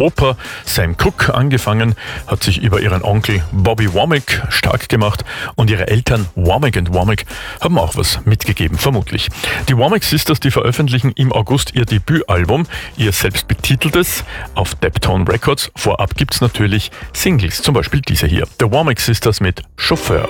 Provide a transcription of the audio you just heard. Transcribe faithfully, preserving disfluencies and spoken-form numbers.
Opa Sam Cooke angefangen, hat sich über ihren Onkel Bobby Womack stark gemacht und ihre Eltern Womack und Womack haben auch was mitgegeben, vermutlich. Die Womack Sisters, die veröffentlichen im August ihr Debütalbum, ihr selbst betiteltes, auf Deptone Records. Vorab gibt's natürlich Singles, zum Beispiel diese hier. The Womack Sisters mit Chauffeur.